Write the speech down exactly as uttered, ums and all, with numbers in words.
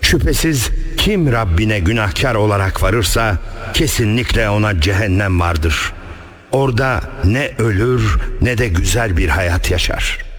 Şüphesiz kim Rabbine günahkar olarak varırsa kesinlikle ona cehennem vardır. Orada ne ölür ne de güzel bir hayat yaşar.